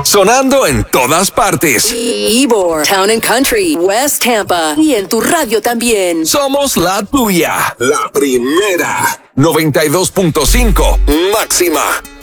sonando en todas partes. Ybor, Town and Country, West Tampa y en tu radio también. Somos la tuya. La primera. 92.5 máxima.